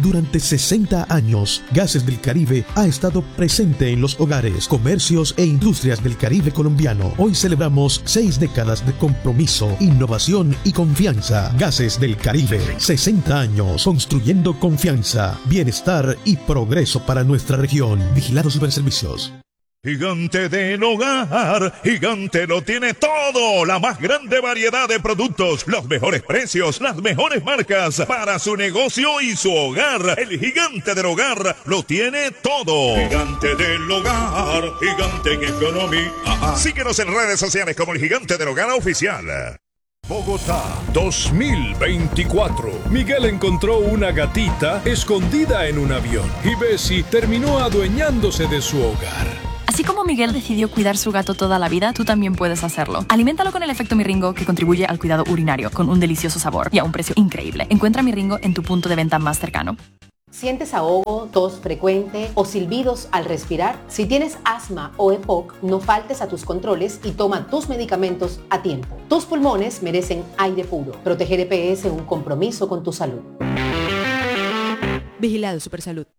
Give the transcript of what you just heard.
Durante 60 años, Gases del Caribe ha estado presente en los hogares, comercios e industrias del Caribe colombiano. Hoy celebramos 6 décadas de compromiso, innovación y confianza. Gases del Caribe, 60 años construyendo confianza, bienestar y progreso para nuestra región. Vigilado Superservicios. Gigante del Hogar, Gigante lo tiene todo, la más grande variedad de productos, los mejores precios, las mejores marcas para su negocio y su hogar. El Gigante del Hogar lo tiene todo. Gigante del Hogar, Gigante en economía. Síguenos en redes sociales como el Gigante del Hogar Oficial. Bogotá 2024. Miguel encontró una gatita escondida en un avión y Bessie terminó adueñándose de su hogar. Así como Miguel decidió cuidar su gato toda la vida, tú también puedes hacerlo. Aliméntalo con el efecto Miringo, que contribuye al cuidado urinario, con un delicioso sabor y a un precio increíble. Encuentra Miringo en tu punto de venta más cercano. ¿Sientes ahogo, tos frecuente o silbidos al respirar? Si tienes asma o EPOC, no faltes a tus controles y toma tus medicamentos a tiempo. Tus pulmones merecen aire puro. Proteger EPS es un compromiso con tu salud. Vigilado Supersalud.